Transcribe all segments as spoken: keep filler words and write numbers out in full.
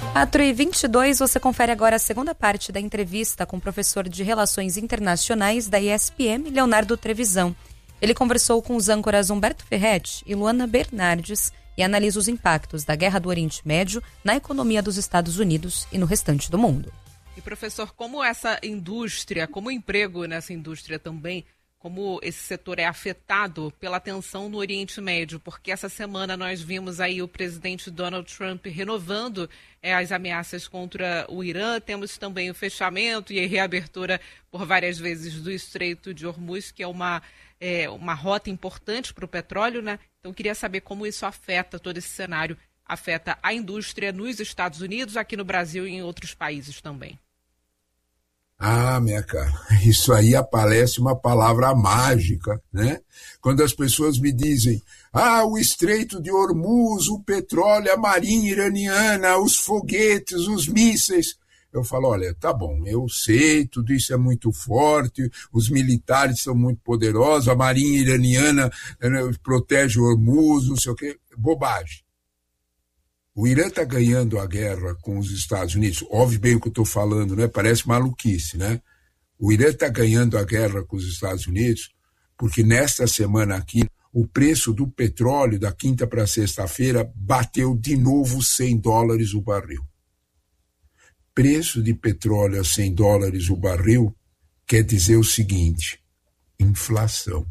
quatro e vinte e dois, você confere agora a segunda parte da entrevista com o professor de Relações Internacionais da E S P M, Leonardo Trevisan. Ele conversou com os âncoras Humberto Ferretti e Luana Bernardes e analisa os impactos da Guerra do Oriente Médio na economia dos Estados Unidos e no restante do mundo. E, professor, como essa indústria, como o emprego nessa indústria também, como esse setor é afetado pela tensão no Oriente Médio? Porque essa semana nós vimos aí o presidente Donald Trump renovando é, as ameaças contra o Irã. Temos também o fechamento e a reabertura por várias vezes do Estreito de Hormuz, que é uma, é, uma rota importante para o petróleo, né? Então, queria saber como isso afeta todo esse cenário, afeta a indústria nos Estados Unidos, aqui no Brasil e em outros países também. Ah, minha cara, isso aí aparece uma palavra mágica, né? Quando as pessoas me dizem, ah, o Estreito de Hormuz, o petróleo, a marinha iraniana, os foguetes, os mísseis. Eu falo, olha, tá bom, eu sei, tudo isso é muito forte, os militares são muito poderosos, a marinha iraniana né, protege o Hormuz, não sei o quê. Bobagem. O Irã está ganhando a guerra com os Estados Unidos. Óbvio bem o que eu estou falando, né? Parece maluquice, né? O Irã está ganhando a guerra com os Estados Unidos porque nesta semana aqui o preço do petróleo da quinta para sexta-feira bateu de novo cem dólares o barril. Preço de petróleo a cem dólares o barril quer dizer o seguinte, inflação.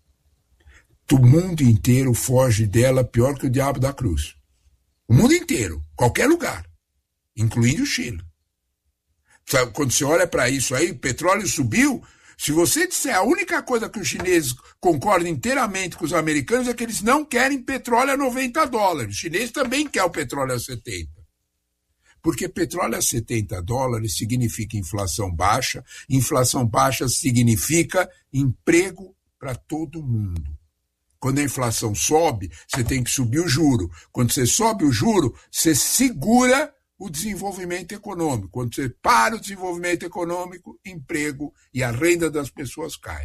O mundo inteiro foge dela pior que o diabo da cruz. O mundo inteiro, qualquer lugar, incluindo o Chile. Quando você olha para isso aí, o petróleo subiu. Se você disser a única coisa que os chineses concordam inteiramente com os americanos é que eles não querem petróleo a noventa dólares. Os chineses também querem o petróleo a setenta. Porque petróleo a setenta dólares significa inflação baixa. Inflação baixa significa emprego para todo mundo. Quando a inflação sobe, você tem que subir o juro. Quando você sobe o juro, você segura o desenvolvimento econômico. Quando você para o desenvolvimento econômico, emprego e a renda das pessoas cai.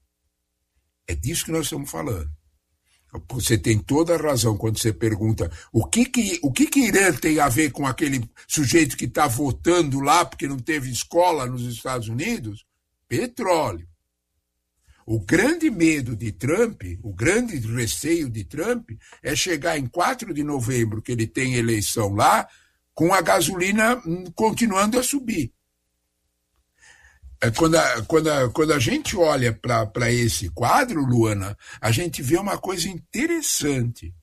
É disso que nós estamos falando. Você tem toda a razão quando você pergunta o que que, o que, que Irã tem a ver com aquele sujeito que está votando lá porque não teve escola nos Estados Unidos? Petróleo. O grande medo de Trump, o grande receio de Trump é chegar em quatro de novembro, que ele tem eleição lá, com a gasolina continuando a subir. Quando a, quando a, quando a gente olha para esse quadro, Luana, a gente vê uma coisa interessante,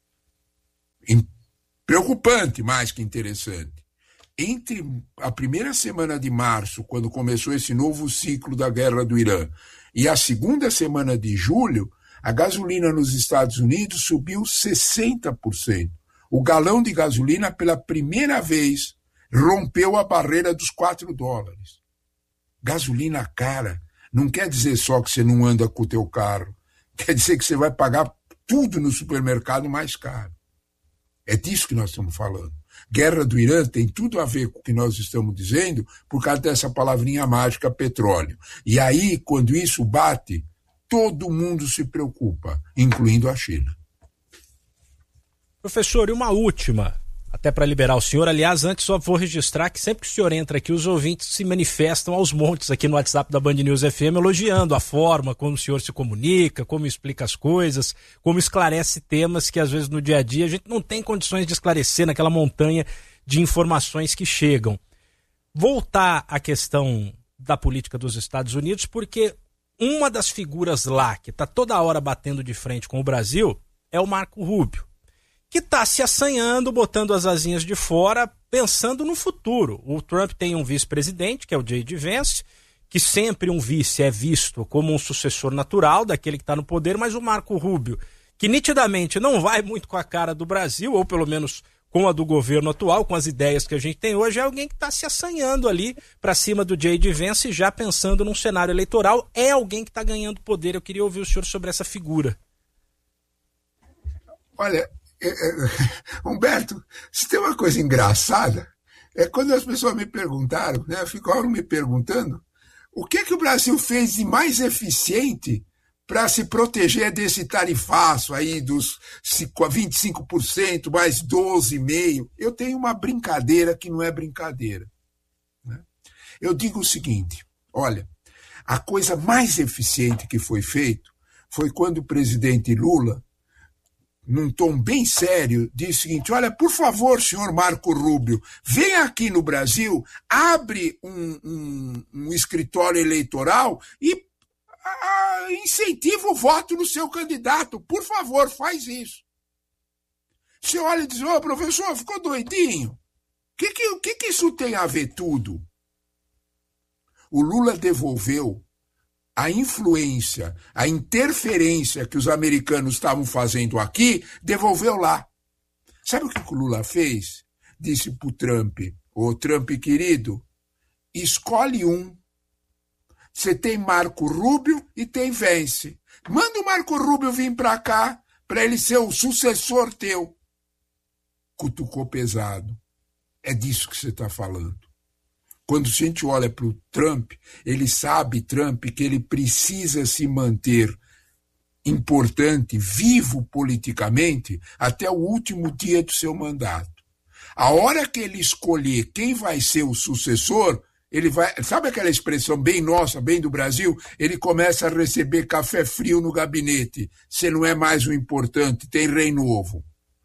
preocupante mais que interessante. Entre a primeira semana de março, quando começou esse novo ciclo da guerra do Irã, e a segunda semana de julho, a gasolina nos Estados Unidos subiu sessenta por cento. O galão de gasolina, pela primeira vez, rompeu a barreira dos quatro dólares. Gasolina cara não quer dizer só que você não anda com o teu carro. Quer dizer que você vai pagar tudo no supermercado mais caro. É disso que nós estamos falando. Guerra do Irã tem tudo a ver com o que nós estamos dizendo por causa dessa palavrinha mágica petróleo. E aí, quando isso bate, todo mundo se preocupa, incluindo a China. Professor, e uma última, até para liberar o senhor. Aliás, antes só vou registrar que sempre que o senhor entra aqui, os ouvintes se manifestam aos montes aqui no WhatsApp da Band News F M, elogiando a forma como o senhor se comunica, como explica as coisas, como esclarece temas que às vezes no dia a dia a gente não tem condições de esclarecer naquela montanha de informações que chegam. Voltar à questão da política dos Estados Unidos, porque uma das figuras lá que está toda hora batendo de frente com o Brasil é o Marco Rubio, que está se assanhando, botando as asinhas de fora, pensando no futuro. O Trump tem um vice-presidente, que é o J D Vance, que sempre um vice é visto como um sucessor natural daquele que está no poder, mas o Marco Rubio, que nitidamente não vai muito com a cara do Brasil, ou pelo menos com a do governo atual, com as ideias que a gente tem hoje, é alguém que está se assanhando ali para cima do J D Vance, já pensando num cenário eleitoral, é alguém que está ganhando poder. Eu queria ouvir o senhor sobre essa figura. Olha, É, é, Humberto, se tem uma coisa engraçada, é quando as pessoas me perguntaram, né, ficaram me perguntando, o que que o Brasil fez de mais eficiente para se proteger desse tarifaço aí dos vinte e cinco por cento mais doze vírgula cinco por cento. Eu tenho uma brincadeira que não é brincadeira. Né? Eu digo o seguinte, olha, a coisa mais eficiente que foi feito foi quando o presidente Lula, num tom bem sério, disse o seguinte, olha, por favor, senhor Marco Rubio, vem aqui no Brasil, abre um, um, um escritório eleitoral e a, incentiva o voto no seu candidato. Por favor, faz isso. Você olha e diz, ô, oh, professor, ficou doidinho? O que que, que que isso tem a ver tudo? O Lula devolveu a influência, a interferência que os americanos estavam fazendo aqui, devolveu lá. Sabe o que o Lula fez? Disse para o Trump, ô Trump querido, escolhe um. Você tem Marco Rubio e tem Vence. Manda o Marco Rubio vir para cá, para ele ser o sucessor teu. Cutucou pesado. É disso que você está falando. Quando a gente olha para o Trump, ele sabe, Trump, que ele precisa se manter importante, vivo politicamente, até o último dia do seu mandato. A hora que ele escolher quem vai ser o sucessor, ele vai, sabe aquela expressão bem nossa, bem do Brasil? Ele começa a receber café frio no gabinete. Você não é mais o importante, tem rei novo.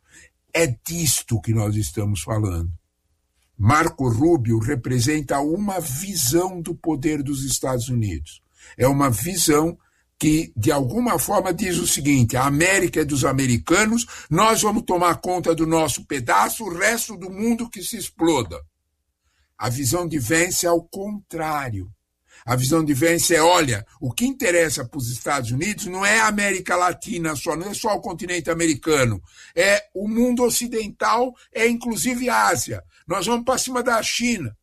É disto que nós estamos falando. Marco Rubio representa uma visão do poder dos Estados Unidos. É uma visão que, de alguma forma, diz o seguinte, a América é dos americanos, nós vamos tomar conta do nosso pedaço, o resto do mundo que se exploda. A visão de Vence é ao contrário. A visão de Vence é, olha, o que interessa para os Estados Unidos não é a América Latina só, não é só o continente americano, é o mundo ocidental, é inclusive a Ásia. Nós vamos para cima da China.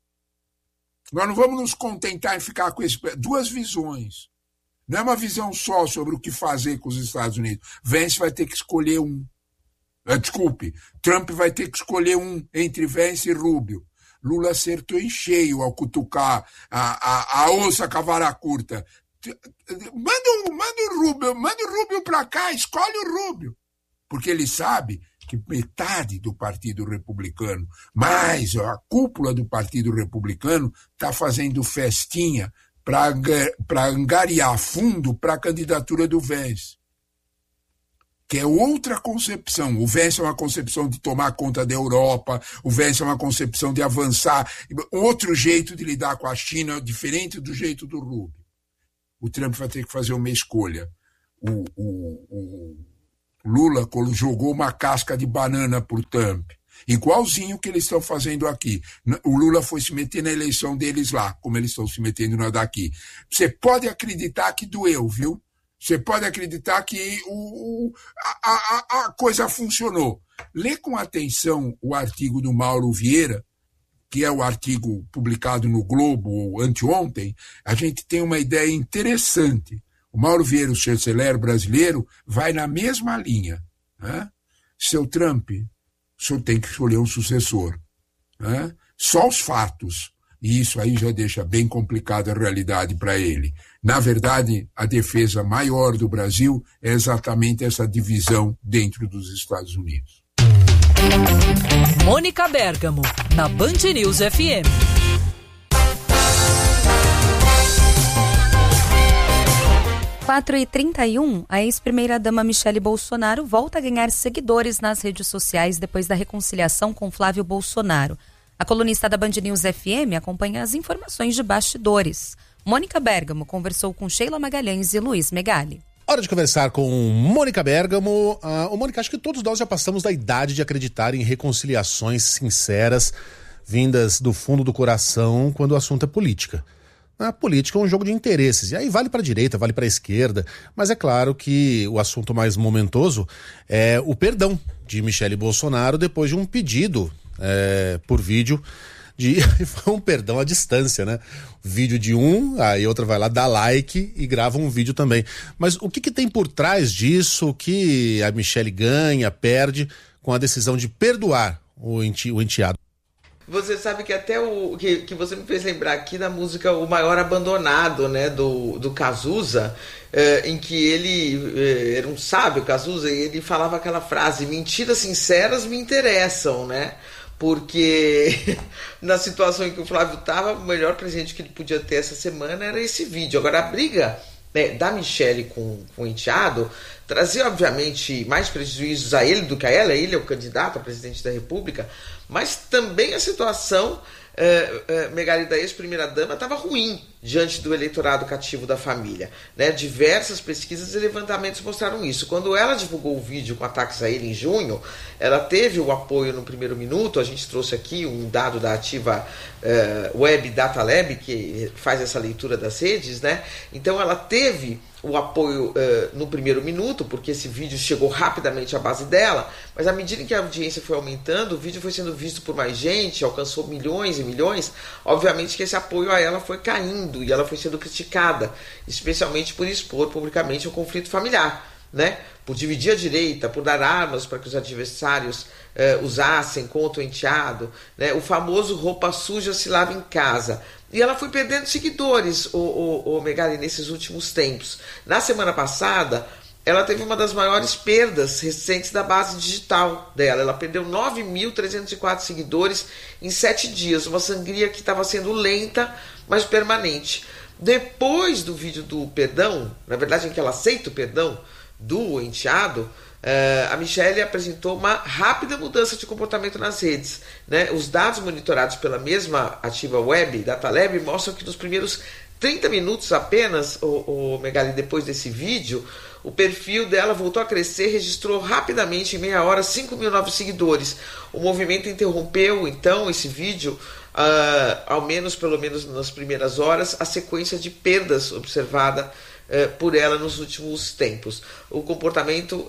Nós não vamos nos contentar em ficar com esse... Duas visões. Não é uma visão só sobre o que fazer com os Estados Unidos. Vence vai ter que escolher um. Desculpe, Trump vai ter que escolher um entre Vence e Rubio. Lula acertou em cheio ao cutucar a, a, a onça com a vara curta. Manda, manda o Rubio, manda o Rubio para cá, escolhe o Rubio. Porque ele sabe que metade do Partido Republicano, mais a cúpula do Partido Republicano, está fazendo festinha para angariar fundo para a candidatura do Vence. Que é outra concepção. O Vence é uma concepção de tomar conta da Europa, o Vence é uma concepção de avançar, outro jeito de lidar com a China, diferente do jeito do Rubio. O Trump vai ter que fazer uma escolha. O, o, o Lula jogou uma casca de banana para o Trump, igualzinho que eles estão fazendo aqui. O Lula foi se meter na eleição deles lá, como eles estão se metendo na daqui. Você pode acreditar que doeu, viu? Você pode acreditar que o, o, a, a, a coisa funcionou. Lê com atenção o artigo do Mauro Vieira, que é o artigo publicado no Globo anteontem, a gente tem uma ideia interessante. O Mauro Vieira, o chanceler brasileiro, vai na mesma linha. Né? Seu Trump, o senhor tem que escolher um sucessor. Né? Só os fatos. E isso aí já deixa bem complicada a realidade para ele. Na verdade, a defesa maior do Brasil é exatamente essa divisão dentro dos Estados Unidos. Mônica Bergamo, na Band News F M. quatro e trinta e um, a ex-primeira-dama Michele Bolsonaro volta a ganhar seguidores nas redes sociais depois da reconciliação com Flávio Bolsonaro. A colunista da Band News F M acompanha as informações de bastidores. Mônica Bergamo conversou com Sheila Magalhães e Luiz Megali. Hora de conversar com Mônica Bergamo. Uh, Mônica, acho que todos nós já passamos da idade de acreditar em reconciliações sinceras, vindas do fundo do coração, quando o assunto é política. A política é um jogo de interesses, e aí vale para a direita, vale para a esquerda, mas é claro que o assunto mais momentoso é o perdão de Michele Bolsonaro depois de um pedido é, por vídeo, de foi um perdão à distância, né? Vídeo de um, aí outra vai lá, dá like e grava um vídeo também. Mas o que, que tem por trás disso, o que a Michele ganha, perde com a decisão de perdoar o, enti, o enteado? Você sabe que até o que, que você me fez lembrar aqui da música O Maior Abandonado, né, do, do Cazuza, eh, em que ele eh, era um sábio, Cazuza, e ele falava aquela frase: mentiras sinceras me interessam, né? Porque na situação em que o Flávio estava, o melhor presente que ele podia ter essa semana era esse vídeo. Agora, a briga, né, da Michelle com, com o enteado trazia, obviamente, mais prejuízos a ele do que a ela. Ele é o candidato a presidente da República, mas também a situação, eh, eh, Megali, da ex-primeira-dama, estava ruim diante do eleitorado cativo da família, né? Diversas pesquisas e levantamentos mostraram isso. Quando ela divulgou o vídeo com ataques a ele em junho, ela teve o apoio no primeiro minuto. A gente trouxe aqui um dado da Ativa uh, Web Data Lab, que faz essa leitura das redes, né? Então ela teve o apoio uh, no primeiro minuto, porque esse vídeo chegou rapidamente à base dela, mas à medida que a audiência foi aumentando, o vídeo foi sendo visto por mais gente, alcançou milhões e milhões, obviamente que esse apoio a ela foi caindo e ela foi sendo criticada, especialmente por expor publicamente o conflito familiar, né? Por dividir a direita, por dar armas para que os adversários eh, usassem contra o enteado, né? O famoso roupa suja se lava em casa. E ela foi perdendo seguidores, o, o, o Megali, nesses últimos tempos. Na semana passada, ela teve uma das maiores perdas recentes da base digital dela. Ela perdeu nove mil trezentos e quatro seguidores em sete dias, uma sangria que estava sendo lenta, mas permanente. Depois do vídeo do perdão, na verdade em que ela aceita o perdão do enteado, uh, a Michelle apresentou uma rápida mudança de comportamento nas redes, né? Os dados monitorados pela mesma Ativa Web, Data Lab, mostram que nos primeiros trinta minutos apenas, o, o Megali, depois desse vídeo, o perfil dela voltou a crescer, registrou rapidamente, em meia hora, cinco mil novos seguidores. O movimento interrompeu, então, esse vídeo, uh, ao menos, pelo menos nas primeiras horas, a sequência de perdas observada uh, por ela nos últimos tempos. O comportamento,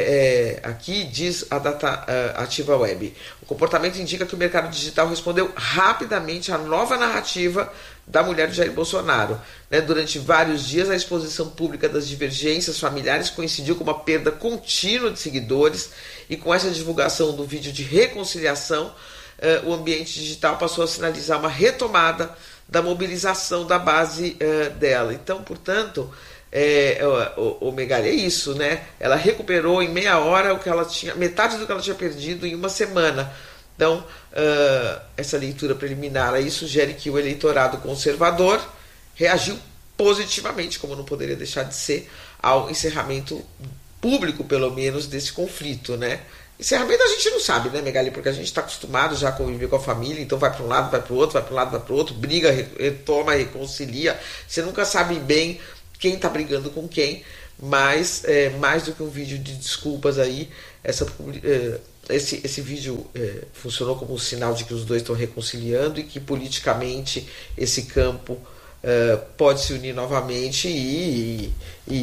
é, é, aqui diz a Data uh, Ativa Web, o comportamento indica que o mercado digital respondeu rapidamente à nova narrativa da mulher de Jair Bolsonaro, né? Durante vários dias, a exposição pública das divergências familiares coincidiu com uma perda contínua de seguidores, e com essa divulgação do vídeo de reconciliação, eh, o ambiente digital passou a sinalizar uma retomada da mobilização da base eh, dela. Então, portanto, é, o, o Megali, é isso, né? Ela recuperou em meia hora o que ela tinha, metade do que ela tinha perdido em uma semana. Então, uh, essa leitura preliminar aí sugere que o eleitorado conservador reagiu positivamente, como não poderia deixar de ser, ao encerramento público, pelo menos, desse conflito, né? Encerramento a gente não sabe, né, Megali? Porque a gente está acostumado já a conviver com a família, então vai para um lado, vai para o outro, vai para um lado, vai para o outro, briga, retoma, reconcilia. Você nunca sabe bem quem está brigando com quem, mas é, mais do que um vídeo de desculpas aí, essa é, Esse, esse vídeo é, funcionou como um sinal de que os dois estão reconciliando e que politicamente esse campo é, pode se unir novamente e,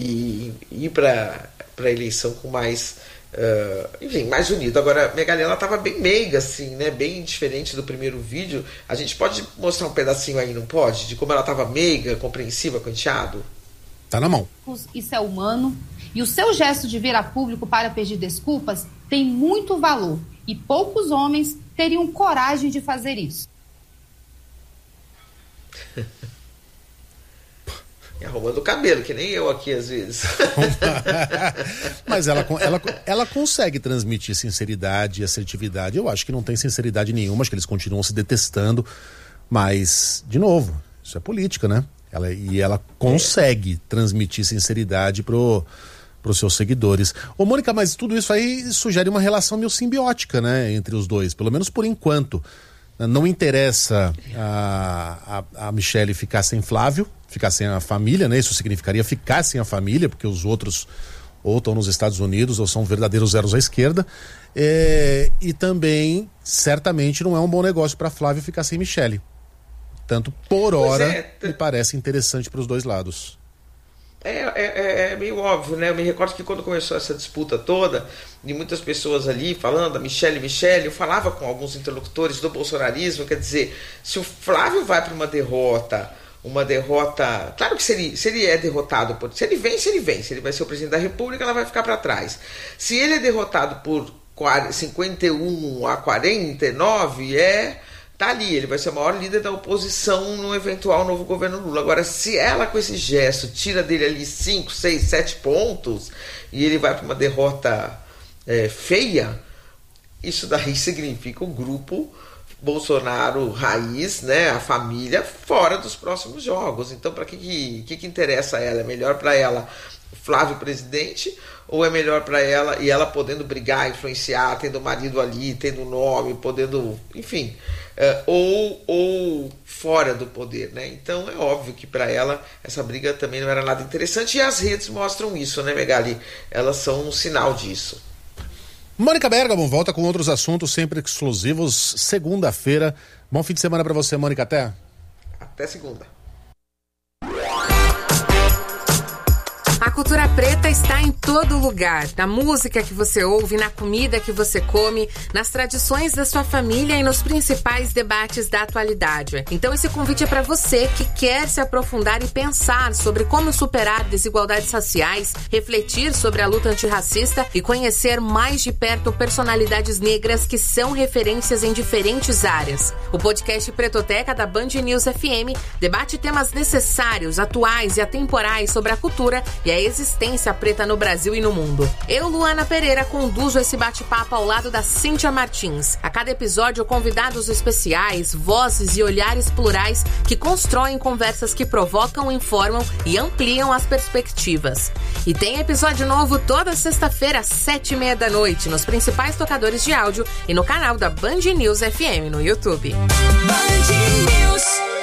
e, e ir para a eleição com mais, uh, enfim, mais unido. Agora, Megali, ela estava bem meiga, assim, né? Bem diferente do primeiro vídeo. A gente pode mostrar um pedacinho aí, não pode? De como ela estava meiga, compreensiva com o enteado? Tá na mão. Isso é humano. E o seu gesto de vir a público para pedir desculpas tem muito valor. E poucos homens teriam coragem de fazer isso. E arrumando o cabelo, que nem eu aqui às vezes. Mas ela, ela, ela consegue transmitir sinceridade e assertividade. Eu acho que não tem sinceridade nenhuma, acho que eles continuam se detestando. Mas, de novo, isso é política, né? Ela, e ela consegue é. transmitir sinceridade pro... para os seus seguidores. Ô, Mônica, mas tudo isso aí sugere uma relação meio simbiótica, né, entre os dois, pelo menos por enquanto. Não interessa a, a, a Michelle ficar sem Flávio, ficar sem a família, né, isso significaria ficar sem a família, porque os outros ou estão nos Estados Unidos ou são verdadeiros zeros à esquerda, é, e também, certamente, não é um bom negócio para Flávio ficar sem Michelle. Tanto, por hora, é, t... me parece interessante para os dois lados. É, é, é meio óbvio, né? Eu me recordo que quando começou essa disputa toda, e muitas pessoas ali falando da Michelle, Michelle, eu falava com alguns interlocutores do bolsonarismo, quer dizer, se o Flávio vai para uma derrota, uma derrota, claro que se ele, se ele é derrotado, por, se ele vence, ele vence, ele vai ser o presidente da República, ela vai ficar para trás. Se ele é derrotado por cinquenta e um a quarenta e nove, é tá ali, ele vai ser o maior líder da oposição no eventual novo governo Lula. Agora, se ela com esse gesto tira dele ali cinco, seis, sete pontos e ele vai para uma derrota é, feia, isso daí significa o grupo Bolsonaro raiz, né, a família, fora dos próximos jogos. Então, para que, que que interessa a ela? É melhor para ela Flávio presidente, ou é melhor para ela, e ela podendo brigar, influenciar, tendo o marido ali, tendo o nome, podendo, enfim, é, ou, ou fora do poder, né? Então é óbvio que para ela essa briga também não era nada interessante, e as redes mostram isso, né, Megali? Elas são um sinal disso. Mônica Bergamo volta com outros assuntos sempre exclusivos segunda-feira. Bom fim de semana para você, Mônica. Até. Até segunda. A cultura preta está em todo lugar, na música que você ouve, na comida que você come, nas tradições da sua família e nos principais debates da atualidade. Então esse convite é para você que quer se aprofundar e pensar sobre como superar desigualdades raciais, refletir sobre a luta antirracista e conhecer mais de perto personalidades negras que são referências em diferentes áreas. O podcast Pretoteca da Band News F M debate temas necessários, atuais e atemporais sobre a cultura e a existência preta no Brasil e no mundo. Eu, Luana Pereira, conduzo esse bate-papo ao lado da Cíntia Martins. A cada episódio, convidados especiais, vozes e olhares plurais que constroem conversas que provocam, informam e ampliam as perspectivas. E tem episódio novo toda sexta-feira às sete e meia da noite, nos principais tocadores de áudio e no canal da Band News F M no YouTube. Band News.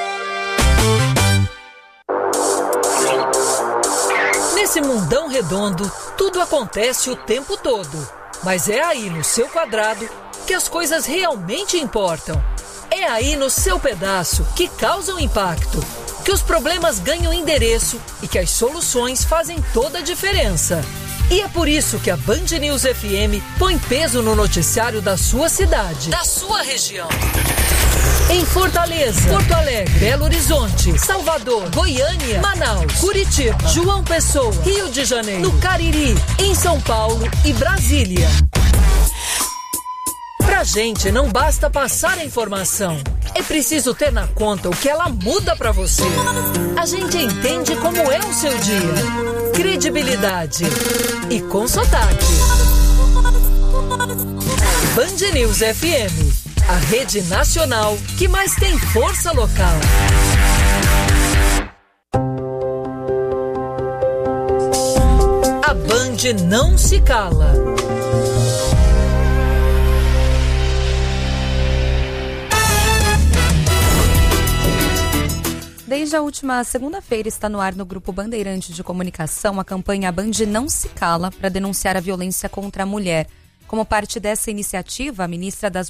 Nesse mundão redondo, tudo acontece o tempo todo. Mas é aí no seu quadrado que as coisas realmente importam. É aí no seu pedaço que causam impacto, que os problemas ganham endereço e que as soluções fazem toda a diferença. E é por isso que a Band News F M põe peso no noticiário da sua cidade, da sua região. Em Fortaleza, Porto Alegre, Belo Horizonte, Salvador, Goiânia, Manaus, Curitiba, João Pessoa, Rio de Janeiro, no Cariri, em São Paulo e Brasília. Pra gente não basta passar a informação, é preciso ter na conta o que ela muda pra você. A gente entende como é o seu dia, credibilidade e com sotaque. Band News F M, a rede nacional que mais tem força local. A Band não se cala. Desde a última segunda-feira está no ar no Grupo Bandeirante de Comunicação a campanha Band Não Se Cala para denunciar a violência contra a mulher. Como parte dessa iniciativa, a ministra das